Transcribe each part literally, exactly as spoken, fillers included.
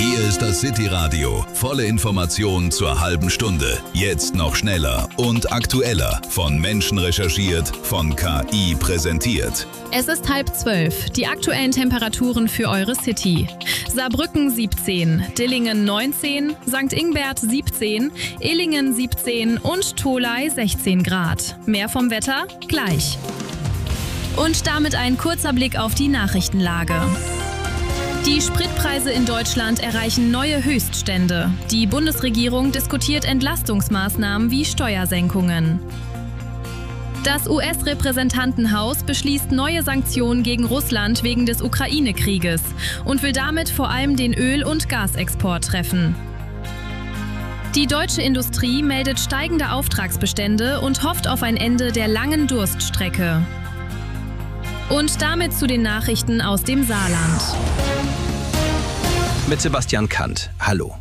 Hier ist das City-Radio. Volle Informationen zur halben Stunde. Jetzt noch schneller und aktueller. Von Menschen recherchiert, von K I präsentiert. Es ist halb zwölf. Die aktuellen Temperaturen für eure City. Saarbrücken siebzehn, Dillingen neunzehn, Sankt Ingbert siebzehn, Illingen siebzehn und Tholey sechzehn Grad. Mehr vom Wetter gleich. Und damit ein kurzer Blick auf die Nachrichtenlage. Die Spritpreise in Deutschland erreichen neue Höchststände. Die Bundesregierung diskutiert Entlastungsmaßnahmen wie Steuersenkungen. Das U S-Repräsentantenhaus beschließt neue Sanktionen gegen Russland wegen des Ukraine-Krieges und will damit vor allem den Öl- und Gasexport treffen. Die deutsche Industrie meldet steigende Auftragsbestände und hofft auf ein Ende der langen Durststrecke. Und damit zu den Nachrichten aus dem Saarland. Mit Sebastian Kant. Hallo.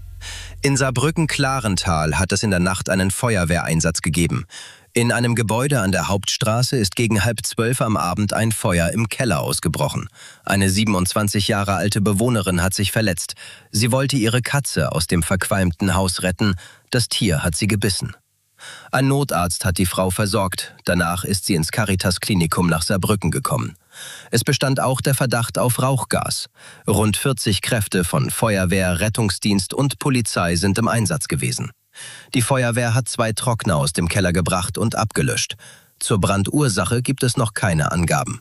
In Saarbrücken-Klarental hat es in der Nacht einen Feuerwehreinsatz gegeben. In einem Gebäude an der Hauptstraße ist gegen halb zwölf am Abend ein Feuer im Keller ausgebrochen. Eine siebenundzwanzig Jahre alte Bewohnerin hat sich verletzt. Sie wollte ihre Katze aus dem verqualmten Haus retten. Das Tier hat sie gebissen. Ein Notarzt hat die Frau versorgt. Danach ist sie ins Caritas-Klinikum nach Saarbrücken gekommen. Es bestand auch der Verdacht auf Rauchgas. Rund vierzig Kräfte von Feuerwehr, Rettungsdienst und Polizei sind im Einsatz gewesen. Die Feuerwehr hat zwei Trockner aus dem Keller gebracht und abgelöscht. Zur Brandursache gibt es noch keine Angaben.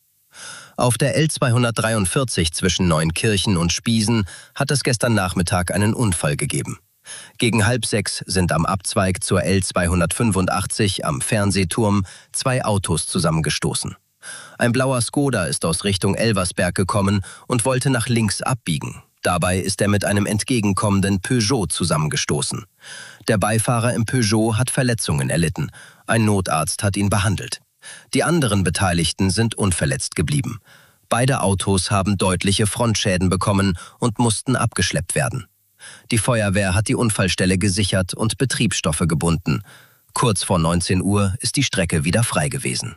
Auf der L zweihundertdreiundvierzig zwischen Neunkirchen und Spiesen hat es gestern Nachmittag einen Unfall gegeben. Gegen halb sechs sind am Abzweig zur L zweihundertfünfundachtzig am Fernsehturm zwei Autos zusammengestoßen. Ein blauer Skoda ist aus Richtung Elversberg gekommen und wollte nach links abbiegen. Dabei ist er mit einem entgegenkommenden Peugeot zusammengestoßen. Der Beifahrer im Peugeot hat Verletzungen erlitten. Ein Notarzt hat ihn behandelt. Die anderen Beteiligten sind unverletzt geblieben. Beide Autos haben deutliche Frontschäden bekommen und mussten abgeschleppt werden. Die Feuerwehr hat die Unfallstelle gesichert und Betriebsstoffe gebunden. Kurz vor neunzehn Uhr ist die Strecke wieder frei gewesen.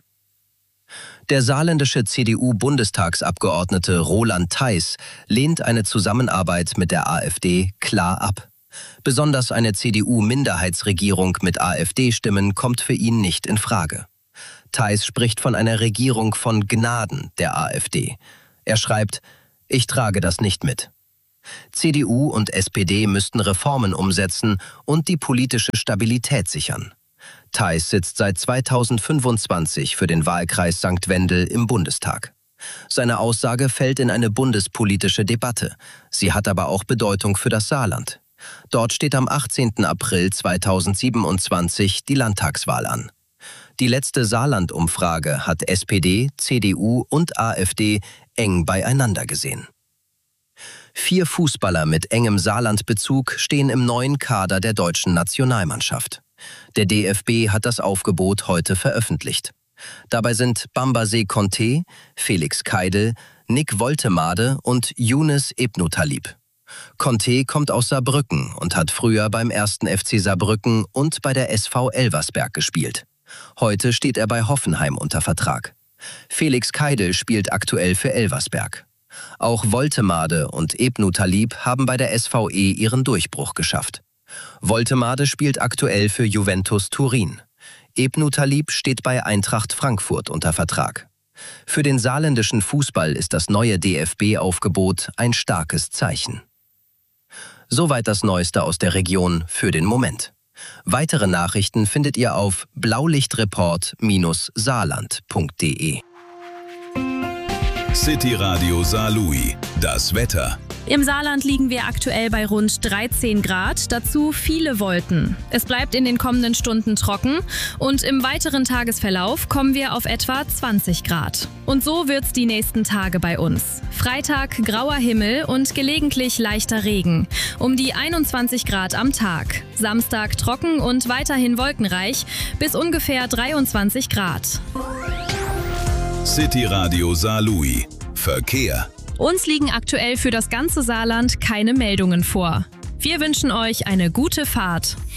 Der saarländische C D U-Bundestagsabgeordnete Roland Theis lehnt eine Zusammenarbeit mit der AfD klar ab. Besonders eine C D U-Minderheitsregierung mit AfD-Stimmen kommt für ihn nicht in Frage. Theis spricht von einer Regierung von Gnaden der AfD. Er schreibt: Ich trage das nicht mit. C D U und S P D müssten Reformen umsetzen und die politische Stabilität sichern. Theis sitzt seit zweitausendfünfundzwanzig für den Wahlkreis Sankt Wendel im Bundestag. Seine Aussage fällt in eine bundespolitische Debatte. Sie hat aber auch Bedeutung für das Saarland. Dort steht am achtzehnten April zweitausendsiebenundzwanzig die Landtagswahl an. Die letzte Saarland-Umfrage hat S P D, C D U und AfD eng beieinander gesehen. Vier Fußballer mit engem Saarlandbezug stehen im neuen Kader der deutschen Nationalmannschaft. Der D F B hat das Aufgebot heute veröffentlicht. Dabei sind Bambaze Conté, Felix Keidel, Nick Woltemade und Younes Ebnou-Talib. Conté kommt aus Saarbrücken und hat früher beim ersten F C Saarbrücken und bei der S V Elversberg gespielt. Heute steht er bei Hoffenheim unter Vertrag. Felix Keidel spielt aktuell für Elversberg. Auch Woltemade und Ebnou-Talib haben bei der S V E ihren Durchbruch geschafft. Woltemade spielt aktuell für Juventus Turin. Ebnou-Talib steht bei Eintracht Frankfurt unter Vertrag. Für den saarländischen Fußball ist das neue D F B-Aufgebot ein starkes Zeichen. Soweit das Neueste aus der Region für den Moment. Weitere Nachrichten findet ihr auf blaulichtreport Bindestrich saarland punkt de. City Radio Saarlouis. Das Wetter. Im Saarland liegen wir aktuell bei rund dreizehn Grad, dazu viele Wolken. Es bleibt in den kommenden Stunden trocken und im weiteren Tagesverlauf kommen wir auf etwa zwanzig Grad. Und so wird's die nächsten Tage bei uns. Freitag grauer Himmel und gelegentlich leichter Regen, um die einundzwanzig Grad am Tag. Samstag trocken und weiterhin wolkenreich bis ungefähr dreiundzwanzig Grad. City Radio Saarlouis. Verkehr. Uns liegen aktuell für das ganze Saarland keine Meldungen vor. Wir wünschen euch eine gute Fahrt.